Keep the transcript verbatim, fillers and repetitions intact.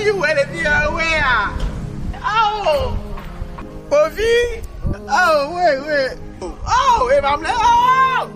you went in the way. Oh, Bobby. Oh, wait, wait. Oh, if I'm like, oh.